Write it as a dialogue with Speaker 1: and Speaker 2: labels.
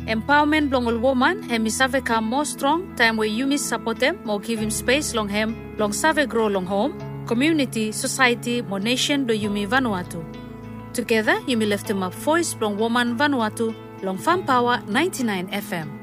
Speaker 1: Empowerment long ol woman hemi save come more strong time where you miss support them more give him space long hem long save grow long home community society more nation do yumi Vanuatu. Together yumi lift him up voice long woman Vanuatu long Farm Power 99 FM.